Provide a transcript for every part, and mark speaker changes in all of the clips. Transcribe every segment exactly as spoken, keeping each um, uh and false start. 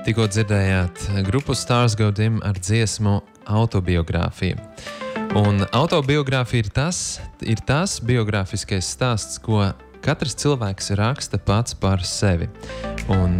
Speaker 1: Tikko dzirdējāt grupu Stars Go Dim ar dziesmu Autobiogrāfija. Un autobiogrāfija ir tas, ir tas biogrāfiskais stāsts, ko katrs cilvēks raksta pats par sevi. Un,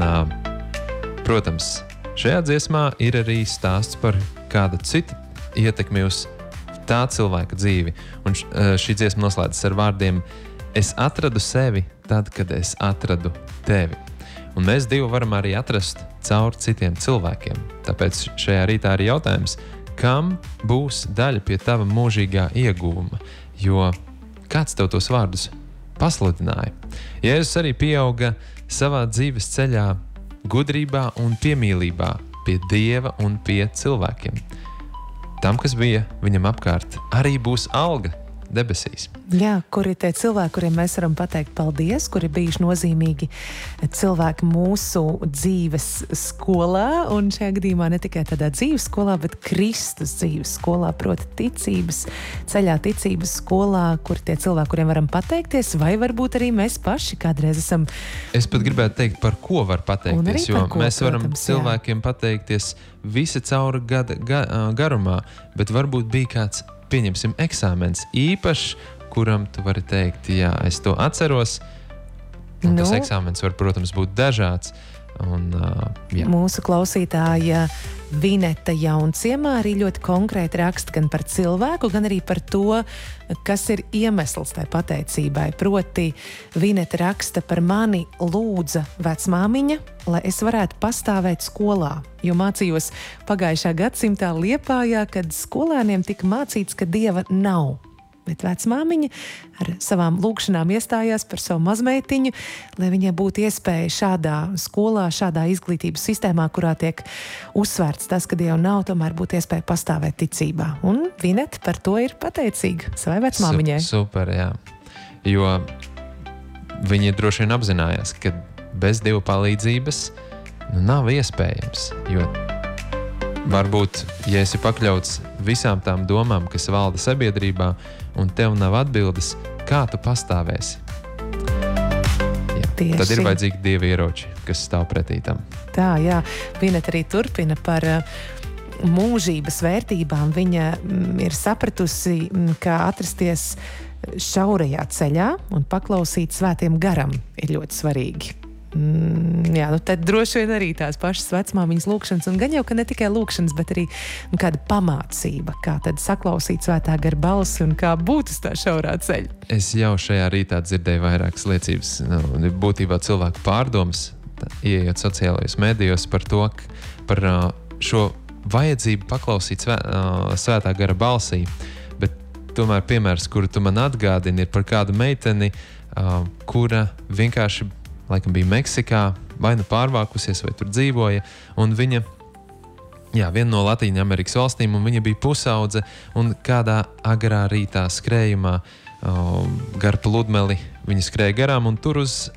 Speaker 1: protams, šajā dziesmā ir arī stāsts par kādu citu ietekmi uz tā cilvēka dzīvi. Un šī dziesma noslēdzas ar vārdiem: es atradu sevi tad, kad es atradu tevi. Un mēs divi varam arī atrast caur citiem cilvēkiem. Tāpēc šajā rītā arī jautājums, kam būs daļa pie tava mūžīgā ieguvuma? Jo kāds tev tos vārdus pasludināja? Jēzus arī pieauga savā dzīves ceļā gudrībā un piemīlībā pie Dieva un pie cilvēkiem. Tam, kas bija viņam apkārt, arī būs alga debesīs.
Speaker 2: Jā, kur ir tie cilvēki, kuriem mēs varam pateikt paldies, kuri bijuši nozīmīgi cilvēki mūsu dzīves skolā, un šajā gadījumā ne tikai tādā dzīves skolā, bet Kristus dzīves skolā, proti ticības ceļā, ticības skolā, kur tie cilvēki, kuriem varam pateikties, vai varbūt arī mēs paši kādreiz esam.
Speaker 1: Es pat gribētu teikt, par ko var pateikties, jo
Speaker 2: ko,
Speaker 1: mēs varam
Speaker 2: protams,
Speaker 1: cilvēkiem jā. pateikties visa caura gada ga, garumā, bet varbūt bija kāds, pieņemsim, eksāmens īpašs, kuram tu vari teikt, jā, es to atceros, un nu, tas eksāmens var, protams, būt dažāds. Un, uh, jā.
Speaker 2: Mūsu klausītāja Vineta Jaunciemā arī ļoti konkrēti raksta gan par cilvēku, gan arī par to, kas ir iemesls tai pateicībai. Proti, Vineta raksta: par mani lūdza vecmāmiņa, lai es varētu pastāvēt skolā, jo mācījos pagājušā gadsimtā Liepājā, kad skolēniem tika mācīts, ka Dieva nav. Bet vecmāmiņa ar savām lūkšanām iestājās par savu mazmeitiņu, lai viņai būtu iespēja šādā skolā, šādā izglītības sistēmā, kurā tiek uzsvērts tas, ka Dieva nav, tomēr būtu iespēja pastāvēt ticībā. Un Vineta par to ir pateicīga savai vecmāmiņai.
Speaker 1: Super, jā. Jo viņi droši vien apzinājās, ka bez Dieva palīdzības nu, nav iespējams, jo varbūt, ja esi pakļauts visām tām domām, kas valda sabiedrībā, un tev nav atbildes, kā tu pastāvēsi. Jā, tad ir vajadzīgi Dieva ieroči, kas stāv pretī tam.
Speaker 2: Tā, jā. Vineta arī turpina par mūžības vērtībām. Viņa ir sapratusi, kā atrasties šaurajā ceļā un paklausīt svētiem garam ir ļoti svarīgi. Mm, jā, nu tad droši vien arī tās pašas vecmāmiņas lūkšanas, un gan jau, ka ne tikai lūkšanas, bet arī nu, kāda pamācība, kā tad saklausīt svētā gara balsi un kā būt uz tā šaurā ceļa.
Speaker 1: Es jau šajā rītā dzirdēju vairākas liecības, nu, būtībā cilvēku pārdomas, tā, ieejot sociālajos medijos par to, par uh, šo vajadzību paklausīt svē, uh, svētā gara balsī, bet tomēr piemērs, kuru tu man atgādini, ir par kādu meiteni, uh, kura vienkārši laikam bija Meksikā, vai nu pārvākusies, vai tur dzīvoja, un viņa, jā, viena no Latīņa Amerikas valstīm, un viņa bija pusaudze, un kādā agrā rītā skrējumā um, gar pludmeli viņa skrēja garām, un tur uz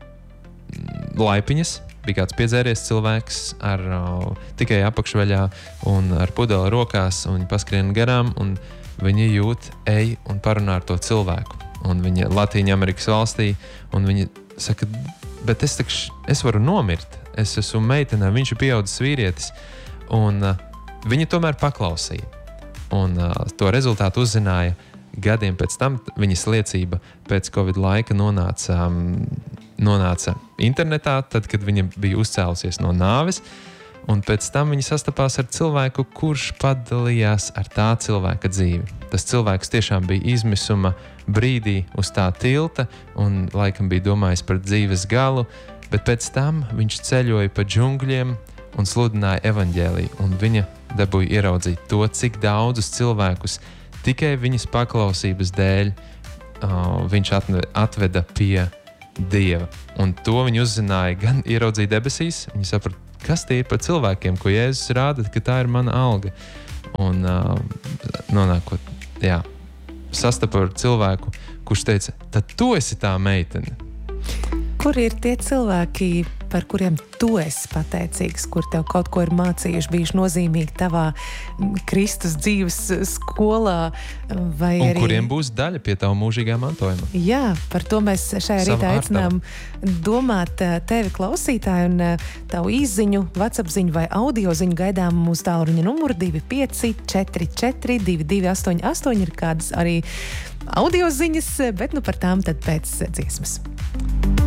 Speaker 1: laipiņas bija kāds piedzēries cilvēks ar uh, tikai apakšveļā un ar pudeli rokās, un viņa paskrien garām, un viņa jūt, ej un parunā ar to cilvēku. Un viņa Latīņa Amerikas valstī, un viņa saka, bet es, takš, es varu nomirt, es esmu meitenē, viņš ir pieaudzis vīrietis, un uh, viņa tomēr paklausīja. Un uh, to rezultātu uzzināja gadiem pēc tam. Viņas liecība pēc Covid laika nonāca, um, nonāca internetā, tad, kad viņa bija uzcēlusies no nāves, un pēc tam viņa sastapās ar cilvēku, kurš padalījās ar tā cilvēka dzīvi. Tas cilvēks tiešām bija izmisuma brīdī uz tā tilta un laikam bija domājis par dzīves galu, bet pēc tam viņš ceļoja pa džungļiem un sludināja evaņģēliju, un viņa dabūja ieraudzīt to, cik daudzus cilvēkus tikai viņas paklausības dēļ uh, viņš atveda pie Dieva. Un to viņa uzzināja, gan ieraudzīja debesīs, viņa saprata, kas tie ir par cilvēkiem, ko Jēzus rāda, ka tā ir mana alga. Un uh, nonākot, jā, sastapa ar cilvēku, kurš teica, tad tu esi tā meitene.
Speaker 2: Kur ir tie cilvēki, par kuriem tu esi pateicīgs, kur tev kaut ko ir mācījuši, bijuši nozīmīgi tavā Kristus dzīves skolā, vai
Speaker 1: Un
Speaker 2: arī...
Speaker 1: kuriem būs daļa pie tava mūžīgā mantojuma.
Speaker 2: Jā, par to mēs šajā
Speaker 1: Sava
Speaker 2: rītā aicinām
Speaker 1: ārtava.
Speaker 2: domāt tevi klausītāju un tavu īsziņu, WhatsApp ziņu vai audio ziņu gaidām mūsu tālruņa numuru divi pieci četri četri divi divi astoņi astoņi, ir kādas arī audio ziņas, bet nu par tām tad pēc dziesmas.